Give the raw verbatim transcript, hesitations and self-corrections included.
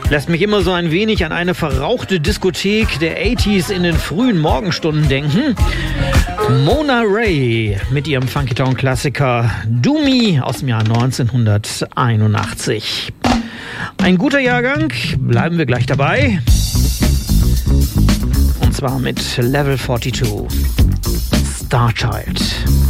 Lässt mich immer so ein wenig an eine verrauchte Diskothek der achtziger in den frühen Morgenstunden denken. Mona Ray mit ihrem Funky-Town-Klassiker Do Me aus dem Jahr neunzehnhunderteinundachtzig. Ein guter Jahrgang, bleiben wir gleich dabei. Und zwar mit Level zweiundvierzig, Starchild.